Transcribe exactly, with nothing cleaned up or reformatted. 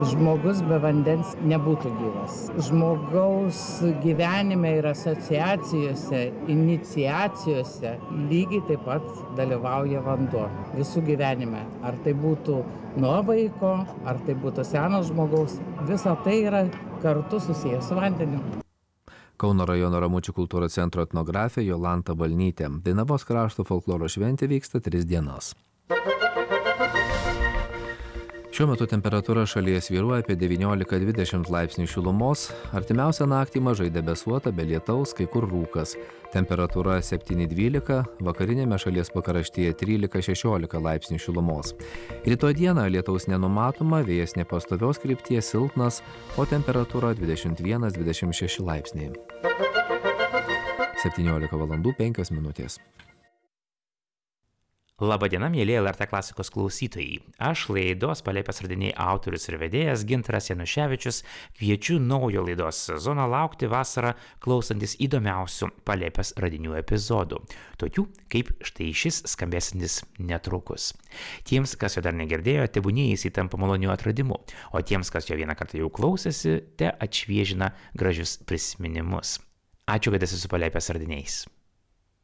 Žmogus be vandens nebūtų gyvas. Žmogaus gyvenime ir asociacijose, iniciacijose lygiai taip pat dalyvauja vanduo visų gyvenime. Ar tai būtų nuo vaiko, ar tai būtų seno žmogaus, visa tai yra kartu susijęs su vandeniu. Kauno rajono Ramučių kultūros centro etnografė Jolanta Balnytė. Dainavos krašto folkloro šventė vyksta tris dienas. Šiuo metu temperatūra šalyje svyruoja apie devyniolika dvidešimt laipsnių šilumos, artimiausią naktį mažai debesuota, be lietaus, kai kur rūkas. Temperatūra septyni dvylika, vakarinėme šalies pakraštyje trylika šešiolika laipsnių šilumos. Rytoj dieną lietaus nenumatoma, vėjas nepastovios krypties silpnas, o temperatūra dvidešimt vienas dvidešimt šeši laipsniai. septyniolika valandų penkios minutės. Labadiena, mėlyje L R T klasikos klausytojai. Aš laidos Palėpės radiniai autorius ir vedėjas Gintaras Januševičius kviečiu naujo laidos sezono laukti vasarą klausantis įdomiausių Palėpės radinių epizodų, tokių kaip štai šis skambėsantis netrukus. Tiems, kas jo dar negirdėjo, tebūnie jis įtampa malonių atradimų, o tiems, kas jo vieną kartą jau klausėsi, te atšviežina gražius prisiminimus. Ačiū, kad esi su Palėpės radiniais.